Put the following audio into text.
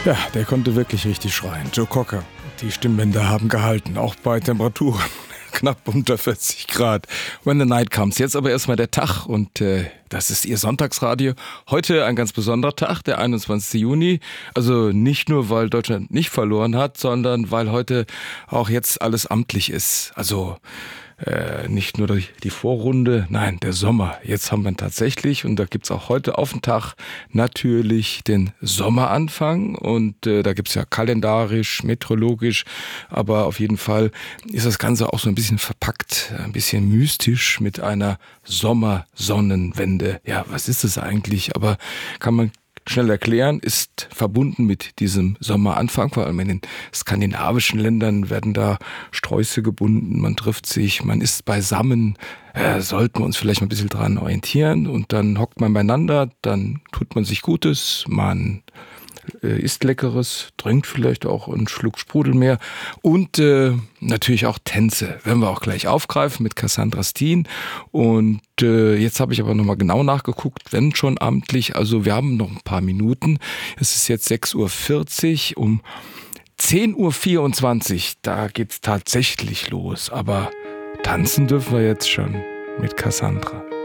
Ja, der konnte wirklich richtig schreien. Joe Cocker. Die Stimmbänder haben gehalten, auch bei Temperaturen knapp unter 40 Grad. When the Night Comes. Jetzt aber erstmal der Tag und das ist Ihr Sonntagsradio. Heute ein ganz besonderer Tag, der 21. Juni. Also nicht nur, weil Deutschland nicht verloren hat, sondern weil heute auch jetzt alles amtlich ist. Also nicht nur die Vorrunde, nein, der Sommer. Jetzt haben wir ihn tatsächlich und da gibt's auch heute auf den Tag natürlich den Sommeranfang und da gibt's ja kalendarisch, meteorologisch, aber auf jeden Fall ist das Ganze auch so ein bisschen verpackt, ein bisschen mystisch mit einer Sommersonnenwende. Ja, was ist das eigentlich? Aber kann man schnell erklären, ist verbunden mit diesem Sommeranfang, vor allem in den skandinavischen Ländern werden da Sträuße gebunden, man trifft sich, man ist beisammen, sollten wir uns vielleicht mal ein bisschen dran orientieren und dann hockt man beieinander, dann tut man sich Gutes, man isst Leckeres, trinkt vielleicht auch einen Schluck Sprudel mehr und natürlich auch Tänze, werden wir auch gleich aufgreifen mit Cassandra Steen und jetzt habe ich aber nochmal genau nachgeguckt, wenn schon amtlich, also wir haben noch ein paar Minuten, es ist jetzt 6:40 Uhr, um 10:24 Uhr, da geht's tatsächlich los, aber tanzen dürfen wir jetzt schon mit Cassandra.